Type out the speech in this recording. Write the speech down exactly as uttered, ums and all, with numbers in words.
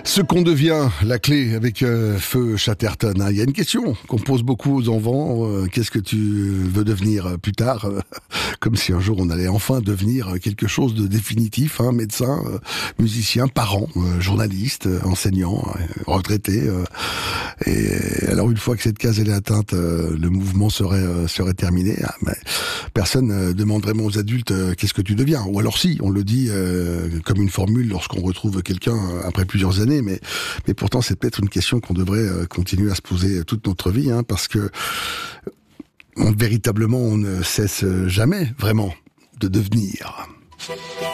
Ce qu'on devient, la clé avec euh, Feu Chatterton. Hein. Il y a une question qu'on pose beaucoup aux enfants. Euh, qu'est-ce que tu veux devenir euh, plus tard euh, Comme si un jour on allait enfin devenir quelque chose de définitif. Hein, médecin, euh, musicien, parent, euh, journaliste, euh, enseignant, euh, retraité. Euh, et alors une fois que cette case elle est atteinte, euh, le mouvement serait euh, serait terminé. Ah, mais personne ne euh, demande vraiment aux adultes euh, qu'est-ce que tu deviens. Ou alors si, on le dit euh, comme une formule lorsqu'on retrouve quelqu'un après plusieurs années. Mais, mais pourtant, c'est peut-être une question qu'on devrait euh, continuer à se poser toute notre vie, hein, parce que on, véritablement, on ne cesse jamais vraiment de devenir.